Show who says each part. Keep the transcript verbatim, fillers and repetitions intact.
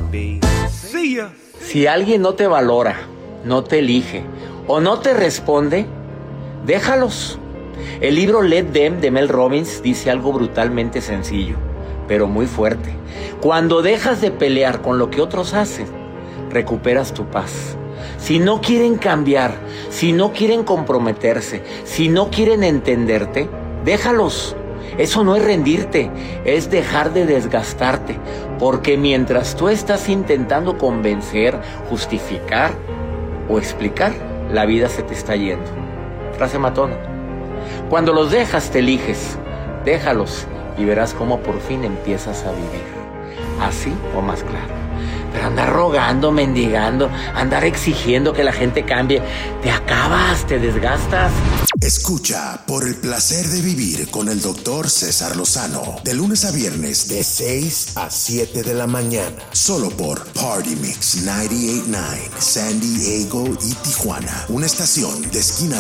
Speaker 1: baby. See ya.
Speaker 2: Si alguien no te valora, no te elige o no te responde, déjalos. El libro Let Them de Mel Robbins dice algo brutalmente sencillo, pero muy fuerte. Cuando dejas de pelear con lo que otros hacen, recuperas tu paz. Si no quieren cambiar, si no quieren comprometerse, si no quieren entenderte, déjalos. Eso no es rendirte, es dejar de desgastarte, porque mientras tú estás intentando convencer, justificar o explicar, la vida se te está yendo. Frase matona. Cuando los dejas, te eliges. Déjalos y verás cómo por fin empiezas a vivir. Así o más claro. Pero andar rogando, mendigando, andar exigiendo que la gente cambie, te acabas, te desgastas.
Speaker 3: Escucha Por el Placer de Vivir con el doctor César Lozano, de lunes a viernes de seis a siete de la mañana, solo por Party Mix noventa y ocho punto nueve, San Diego y Tijuana, una estación de Esquina